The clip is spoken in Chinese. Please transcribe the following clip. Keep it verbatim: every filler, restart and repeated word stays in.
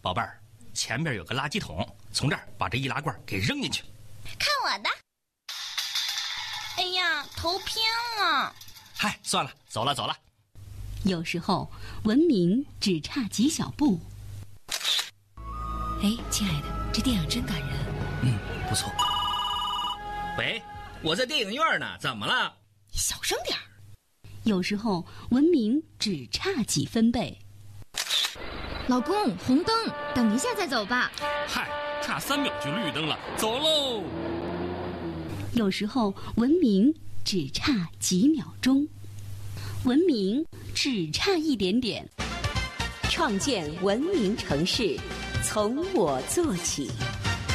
宝贝儿，前边有个垃圾桶，从这儿把这易拉罐给扔进去。 看我的！哎呀，头偏了。 嗨，算了，走了走了。 有时候文明只差几小步。 哎，亲爱的，这电影真感人。 嗯，不错。 喂，我在电影院呢，怎么了？ 你小声点儿。 有时候文明只差几分贝。 老公，红灯，等一下再走吧。 嗨，差三秒就绿灯了，走喽。 有时候文明只差几秒钟，文明只差一点点。 创建文明城市，从我做起。